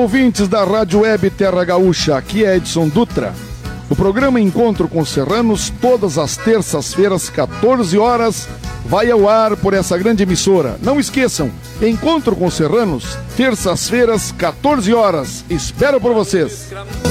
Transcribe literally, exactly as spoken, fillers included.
Ouvintes da Rádio Web Terra Gaúcha, aqui é Edson Dutra. O programa Encontro com Serranos, todas as terças-feiras, quatorze horas, vai ao ar por essa grande emissora. Não esqueçam, Encontro com Serranos, terças-feiras, quatorze horas. Espero por vocês.